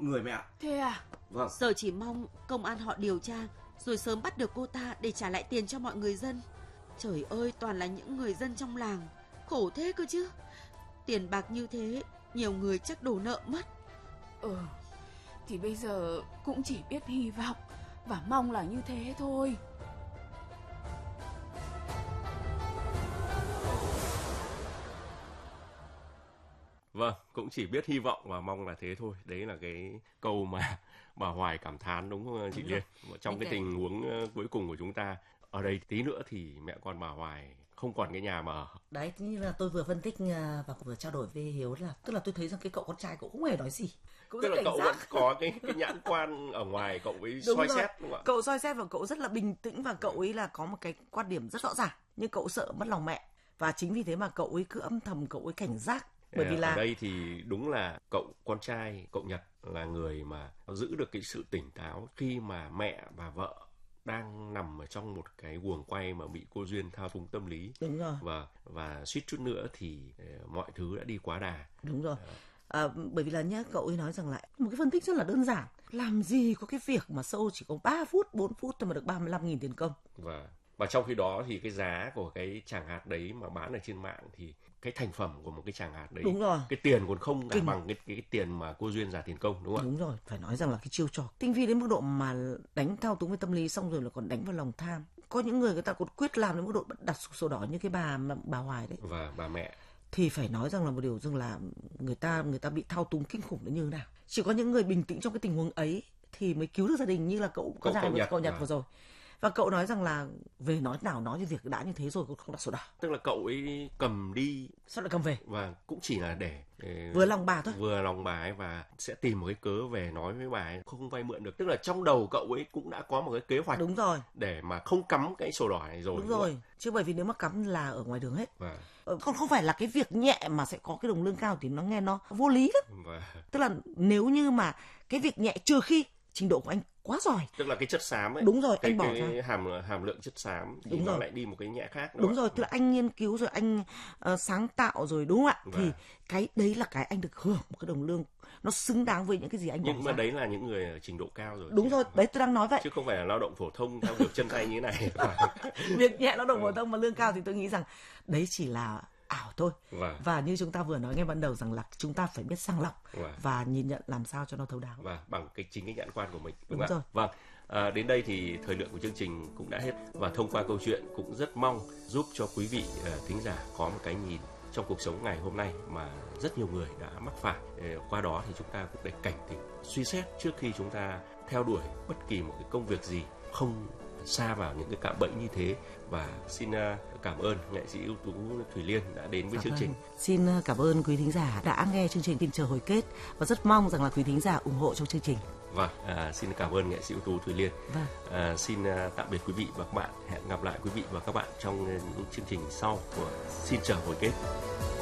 người mẹ ạ. Thế à? Vâng. Giờ chỉ mong công an họ điều tra rồi sớm bắt được cô ta để trả lại tiền cho mọi người dân. Trời ơi, toàn là những người dân trong làng, khổ thế cơ chứ. Tiền bạc như thế, nhiều người chắc đổ nợ mất. Thì bây giờ cũng chỉ biết hy vọng và mong là như thế thôi. Vâng, cũng chỉ biết hy vọng và mong là thế thôi. Đấy là cái câu mà bà Hoài cảm thán, đúng không chị Liên? Trong cái tình huống cuối cùng của chúng ta, ở đây tí nữa thì mẹ con bà Hoài không còn cái nhà mà ở. Đấy, như là tôi vừa phân tích và vừa trao đổi với Hiếu là tức là tôi thấy rằng cái cậu con trai cậu không hề nói gì. Tức là cậu vẫn có cái nhãn quan ở ngoài, cậu ấy soi xét, đúng không ạ? Cậu soi xét và cậu rất là bình tĩnh và cậu ấy là có một cái quan điểm rất rõ ràng. Nhưng cậu sợ mất lòng mẹ. Và chính vì thế mà cậu ấy cứ âm thầm, cậu ấy cảnh giác. Bởi vì là ở đây thì đúng là cậu con trai, cậu Nhật là người mà giữ được cái sự tỉnh táo khi mà mẹ và vợ đang nằm ở trong một cái guồng quay mà bị cô Duyên thao túng tâm lý. Đúng rồi. Và suýt chút nữa thì mọi thứ đã đi quá đà. Đúng rồi. Bởi vì là nhá, cậu ấy nói rằng là một cái phân tích rất là đơn giản. Làm gì có cái việc mà show chỉ có 3 phút, 4 phút thôi mà được 35.000 tiền công. Và trong khi đó thì cái giá của cái tràng hạt đấy mà bán ở trên mạng thì cái thành phẩm của một cái tràng hạt đấy, đúng rồi, cái tiền còn không cả bằng cái tiền mà cô Duyên giả tiền công, đúng không? Đúng rồi, phải nói rằng là cái chiêu trò tinh vi đến mức độ mà đánh thao túng với tâm lý, xong rồi là còn đánh vào lòng tham. Có những người ta còn quyết làm đến mức độ đặt sổ đỏ như cái bà Hoài đấy. Và bà mẹ thì phải nói rằng là một điều rằng là người ta bị thao túng kinh khủng đến như thế nào. Chỉ có những người bình tĩnh trong cái tình huống ấy thì mới cứu được gia đình, như là cậu Nhật vừa rồi. Và cậu nói rằng là về nói như việc đã như thế rồi cũng không đặt sổ đỏ. Tức là cậu ấy cầm đi. Sao lại cầm về? Và cũng chỉ là để vừa lòng bà thôi. Vừa lòng bà ấy và sẽ tìm một cái cớ về nói với bà ấy không vay mượn được. Tức là trong đầu cậu ấy cũng đã có một cái kế hoạch. Đúng rồi. Để mà không cắm cái sổ đỏ này rồi. Đúng rồi. Chứ bởi vì nếu mà cắm là ở ngoài đường hết. Và không phải là cái việc nhẹ mà sẽ có cái đồng lương cao thì nó nghe nó vô lý lắm. Tức là nếu như mà cái việc nhẹ, trừ khi trình độ của anh quá giỏi, tức là cái chất xám ấy, đúng rồi, anh bỏ cái ra hàm lượng chất xám thì đúng nó rồi, lại đi một cái nhẹ khác. Đúng rồi, tức là anh nghiên cứu rồi anh sáng tạo rồi, đúng không ạ? Thì cái đấy là cái anh được hưởng một cái đồng lương nó xứng đáng với những cái gì anh bỏ ra. Nhưng mà đấy là những người ở trình độ cao rồi. Đúng rồi, đấy tôi đang nói vậy. Chứ không phải là lao động phổ thông theo kiểu chân tay như thế này. Việc nhẹ lao động phổ thông mà lương cao thì tôi nghĩ rằng đấy chỉ là ảo thôi. Và như chúng ta vừa nói ngay ban đầu rằng là chúng ta phải biết sàng lọc và nhìn nhận làm sao cho nó thấu đáo. Và bằng chính cái nhãn quan của mình. Đúng rồi. Vâng. Đến đây thì thời lượng của chương trình cũng đã hết, và thông qua câu chuyện cũng rất mong giúp cho quý vị thính giả có một cái nhìn trong cuộc sống ngày hôm nay mà rất nhiều người đã mắc phải. Qua đó thì chúng ta cũng để cảnh tỉnh, suy xét trước khi chúng ta theo đuổi bất kỳ một cái công việc gì, không sa vào những cái cạm bẫy như thế. Và xin cảm ơn nghệ sĩ ưu tú Thùy Liên đã đến với chương trình. Xin cảm ơn quý thính giả đã nghe chương trình Tin Chờ Hồi Kết và rất mong rằng là quý thính giả ủng hộ trong chương trình. Vâng, xin cảm ơn nghệ sĩ ưu tú Thùy Liên. Xin tạm biệt quý vị và các bạn. Hẹn gặp lại quý vị và các bạn trong những chương trình sau của Xin Chờ Hồi Kết.